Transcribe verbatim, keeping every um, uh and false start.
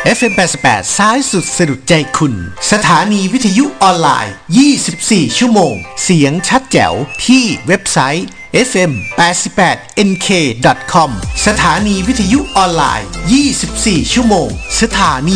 เอฟ เอ็ม แปดสิบแปดซ้ายสุดสะดุดใจคุณสถานีวิทยุออนไลน์ยี่สิบสี่ชั่วโมงเสียงชัดแจ๋วที่เว็บไซต์ เอฟ เอ็ม แปดสิบแปด เอ็น เค ดอท คอม สถานีวิทยุออนไลน์ยี่สิบสี่ชั่วโมงสถานี